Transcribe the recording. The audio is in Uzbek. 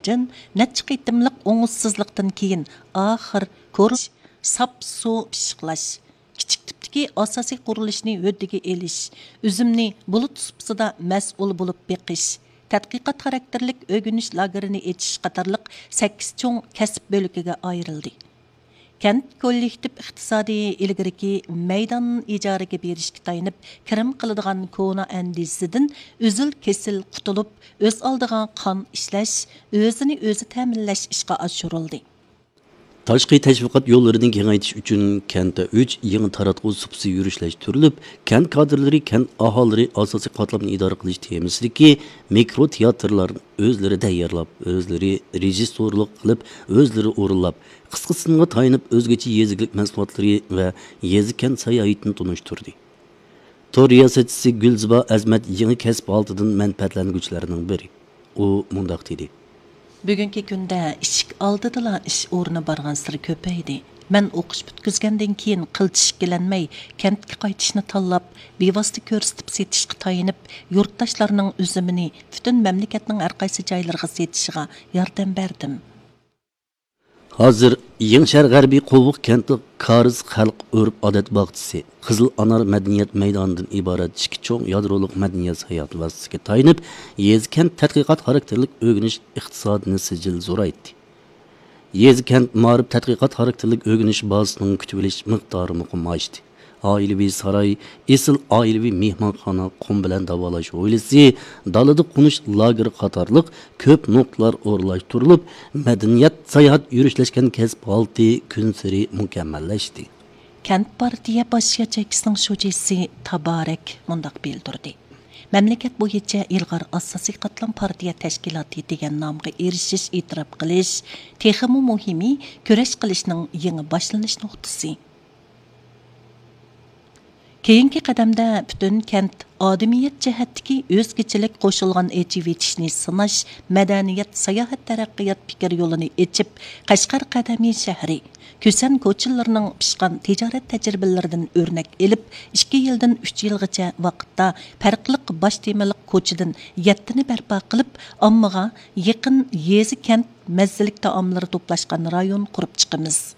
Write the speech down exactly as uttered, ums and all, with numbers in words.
uchun necha qitimliq o'ng'izsizlikdan keyin oxir ko'rish sap suv pishiqlash, kichik tipdagi asosiy qurilishni huddiga elish, üzümni bulut supsida mas'ul bo'lib beqish, tadqiqot xarakterlik o'rganish lagerini echish qatorliq sakkiz cho'ng kasb bo'ligiga ayrildi. Kent kollektiv iqtisodiy ilgiriki maydon ijaraga berishga tayinib kirim qiladigan kona andisidan uzil kesil qutulib o'z oldigan qon ishlash, o'zini o'zi ta'minlash ishga oshirildi. Tashqi təşviqat yollarını kengaytish uchun kentda uch yangi taratquv supsi yurishlashtiririlib, kent kadrlari, kent aholilari asosiy qatlamni idora qilish temasidagi mikro teatrlarni o'zlari tayyorlab, o'zlari rejissyorlik qilib, o'zlari o'rinlab, qisqa singa tayinib o'zgacha yeziklik mahsulotlari va yezi kent sayohatini tunishtirdi. Tor riyosatchisi Gulziba Azmat yangi kasb oltidan manfaatlanuvchilarning biri. U mundaq dedi: Bugungi kunda ishik oldidala ish o'rni bargan siri ko'paydi. Men o'qish bitkizgandan keyin qilchish kelanmay, kentga qaytishni tanlab, bevosita ko'rsatib setishga tayinib, yurtdoshlarning üzümini butun mamlakatning har qaysi joylariga setishiga yordam berdim. Hozir Yengshar G'arbiy Qo'vuq kenti Kariz xalq urf odat bog'chisi Qizil Anar madaniyat maydonidan iborat ikki cho'ng yadroliq madaniyat hayot vositasiga tayinib, Yezkent tadqiqot xarakterlik o'rganish iqtisodini sijil zo'raytdi. Yezkent ma'rif tadqiqot xarakterlik o'rganish bazasining kutib olish miqdori muqim oshdi. Oilaviy saroy, esil oilaviy mehmonxona, qum bilan davolash oilasi, dalada qunish lager qatorliq ko'p nuqtalar o'rlashtirilib, madaniyat sayohat yurishlashgan kasb olti kun sari mukammallashdi. Kent partiya bosh yachakisining shujisi Tabarak mundaq bildirdi. Mamlakat bo'yicha ilg'or asosiy qatlam partiya tashkiloti degan nomga erishish, e'tirof qilish, texmi muhimi kurash qilishning yangi boshlanish nuqtasi. Keyingi qadamda butun kent odamiyat jihatdagi o'zgachilik qo'shilgan echivitishni sinash, madaniyat, sayohat taraqqiyot fikr yo'lini echib, Qashqar qadamiy shahri, Ko'san ko'chalarining pishgan tijorat tajribalaridan o'rnak elib, ikki yildan uch yilgacha vaqtda farqli bosh temaliq ko'chadan yettini barpo qilib, ommaga yaqin yezi kent mazzilik taomlari to'plashgan rayon qurib chiqamiz.